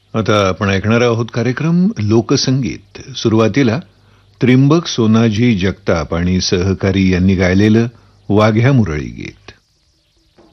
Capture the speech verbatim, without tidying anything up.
आता आपण ऐकणार आहोत कार्यक्रम लोकसंगीत. सुरुवातीला त्रिंबक सोनाजी जगताप आणि सहकारी यांनी गायलेले वाघ्या मुरळी गीत.